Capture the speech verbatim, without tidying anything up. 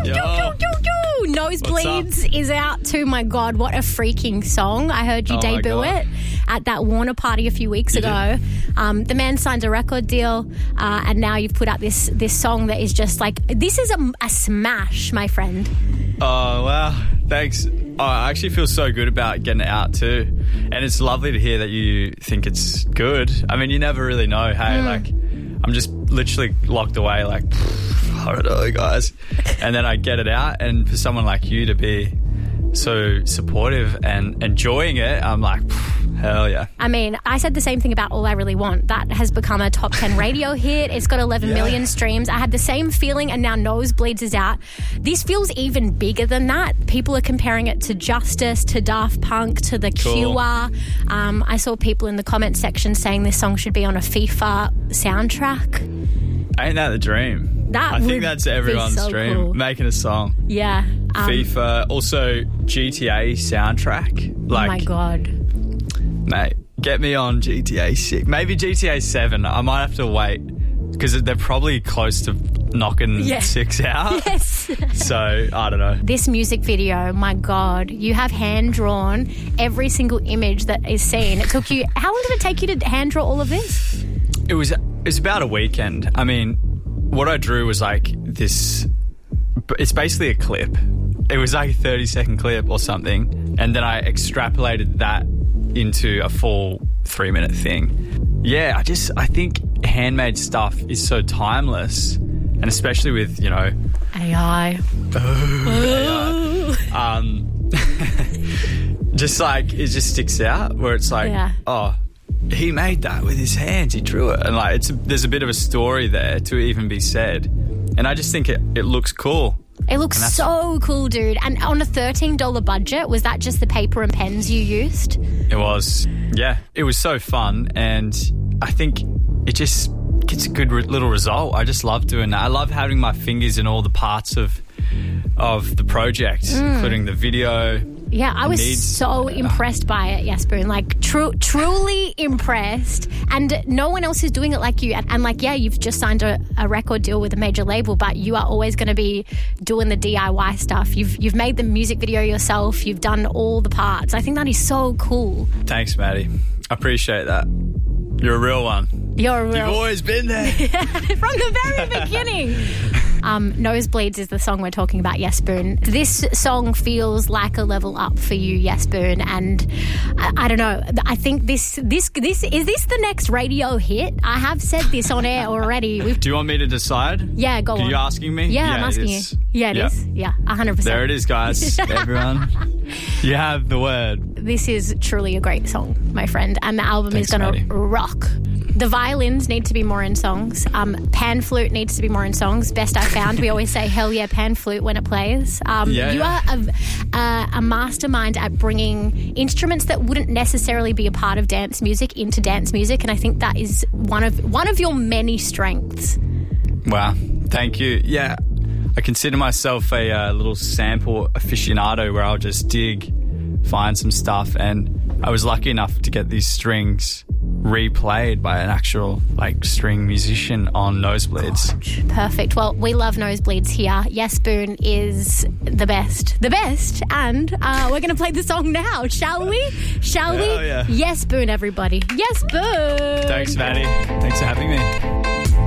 Yo. yo, yo, yo. Nosebleeds is out too. My God, what a freaking song. I heard you Oh, my debut God. it at that Warner party a few weeks You ago. Um, the man signed a record deal uh, and now you've put out this this song that is just like, this is a, a smash, my friend. Oh, wow. Thanks. Oh, I actually feel so good about getting it out too. And it's lovely to hear that you think it's good. I mean, you never really know. Hey, Mm. like, I'm just literally locked away like, I don't know, guys. And then I get it out, and for someone like you to be so supportive and enjoying it, I'm like, hell yeah. I mean, I said the same thing about All I Really Want. That has become a top ten radio hit. It's got eleven Yeah. million streams. I had the same feeling, and now Nosebleeds is out. This feels even bigger than that. People are comparing it to Justice, to Daft Punk, to The Cool. Cure. Um, I saw people in the comment section saying this song should be on a FIFA soundtrack. Ain't that the dream? That I think would that's be everyone's so dream, cool. making a song. Yeah. Um, FIFA, also G T A soundtrack. Like, oh my God. mate, get me on G T A six. Maybe G T A seven. I might have to wait because they're probably close to knocking Yeah. six out. Yes. So, I don't know. This music video, my God, you have hand-drawn every single image that is seen. It took you, how long did it take you to hand-draw all of this? It was, it was about a weekend. I mean, what I drew was like this, it's basically a clip. It was like a thirty second clip or something. And then I extrapolated that into a full three minute thing. Yeah, I just, I think handmade stuff is so timeless. And especially with, you know, A I. um, just like, it just sticks out where it's like, Yeah. oh, he made that with his hands. He drew it. And like, it's there's a bit of a story there to even be said. And I just think it, it looks cool. It looks And that's- so cool, dude. And on a thirteen dollars budget, was that just the paper and pens you used? It was, yeah, it was so fun. And I think it just gets a good re- little result. I just love doing that. I love having my fingers in all the parts of of the project, Mm. including the video. Yeah, I was needs- so impressed by it, Jesper. Like, tru- truly impressed. And no one else is doing it like you. And, and like, yeah, you've just signed a, a record deal with a major label, but you are always going to be doing the D I Y stuff. You've you've made the music video yourself. You've done all the parts. I think that is so cool. Thanks, Maddie. I appreciate that. You're a real one. You're a You've real... always been there. From the very beginning. Um, Nosebleeds is the song we're talking about, Jesper. This song feels like a level up for you, Jesper. And I, I don't know. I think this this this is this the next radio hit. I have said this on air already. We've, Do you want me to decide? yeah, go Are on. you asking me? Yeah, I'm it asking you. is. Yeah, it Yeah. is. Yeah, one hundred percent. There it is, guys. Everyone. You have the word. This is truly a great song, my friend, and the album Thanks, is going Maddie. to rock. The violins need to be more in songs. Um, pan flute needs to be more in songs. Best I found. We always say, hell yeah, pan flute when it plays. Um, Yeah, you yeah. are a, a, a mastermind at bringing instruments that wouldn't necessarily be a part of dance music into dance music, and I think that is one of one of your many strengths. Wow. Thank you. Yeah. I consider myself a uh, little sample aficionado where I'll just dig, find some stuff, and I was lucky enough to get these strings replayed by an actual like string musician on Nosebleeds. Perfect. Well, we love Nosebleeds here. Yes Boone is the best. The best. And uh, we're going to play the song now, shall we? Shall Hell we? yeah. Yes Boone, everybody. Yes Boone. Thanks, Maddie. Thanks for having me.